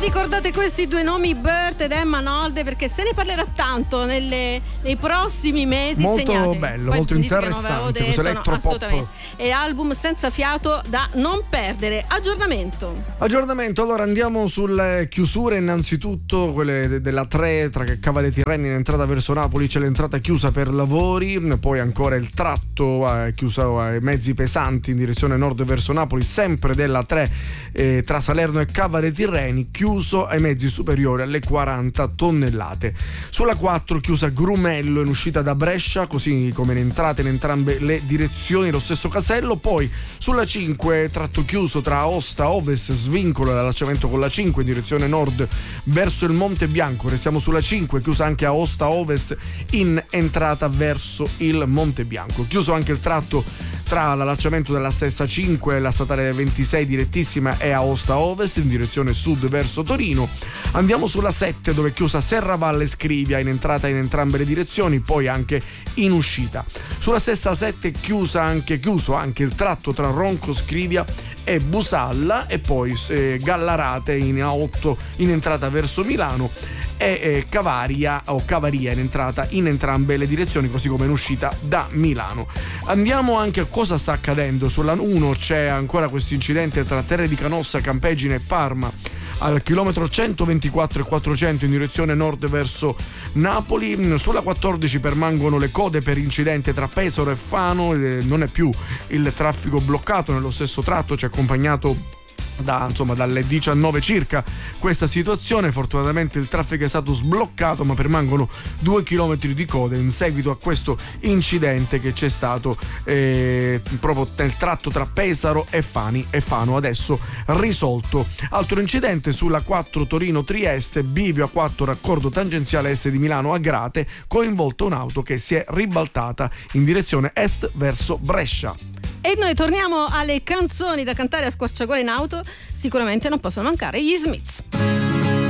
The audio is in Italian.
ricordate questi due nomi, Bert ed Emma Nolde, perché se ne parlerà tanto nei prossimi mesi. Molto segnate. bello, Poi molto mi dice che interessante, non avevo detto, questo elettropop. assolutamente. E album senza fiato da non perdere. Aggiornamento, allora andiamo sulle chiusure. Innanzitutto quelle della 3 tra Cava Tirreni in entrata verso Napoli, c'è l'entrata chiusa per lavori, poi ancora il tratto chiuso ai mezzi pesanti in direzione nord verso Napoli, sempre della 3 tra Salerno e Cava Tirreni, chiuso ai mezzi superiori alle 40 tonnellate. Sulla 4 chiusa Grumello in uscita da Brescia, così come in entrata in entrambe le direzioni lo stesso casello. Poi sulla 5 tratto chiuso tra Aosta Ovest, svincolo l'allacciamento con la 5 in direzione nord verso il Monte Bianco. Restiamo sulla 5, chiusa anche Aosta Ovest in entrata verso il Monte Bianco. Chiuso anche il tratto tra l'allacciamento della stessa 5 e la statale 26 direttissima e Aosta Ovest in direzione sud verso Torino. Andiamo sulla 7 dove è chiusa Serravalle Scrivia in entrata in entrambe le direzioni, poi anche in uscita. Sulla stessa 7 chiuso anche il tratto tra Ronco Scrivia e Busalla, e poi Gallarate in A8 in entrata verso Milano e Cavaria in entrata in entrambe le direzioni, così come in uscita da Milano. Andiamo anche a cosa sta accadendo. Sulla 1 c'è ancora questo incidente tra Terre di Canossa, Campegine e Parma al chilometro 124 e 400 in direzione nord verso Napoli. Sulla 14 permangono le code per incidente tra Pesaro e Fano, non è più il traffico bloccato nello stesso tratto, ci è accompagnato dalle 19 circa questa situazione. Fortunatamente il traffico è stato sbloccato, ma permangono 2 chilometri di code in seguito a questo incidente che c'è stato proprio nel tratto tra Pesaro e Fano, adesso risolto. Altro incidente sulla 4 Torino-Trieste, bivio A4 raccordo tangenziale est di Milano a Grate, coinvolta un'auto che si è ribaltata in direzione est verso Brescia. E noi torniamo alle canzoni da cantare a squarciagola in auto. Sicuramente non possono mancare gli Smiths.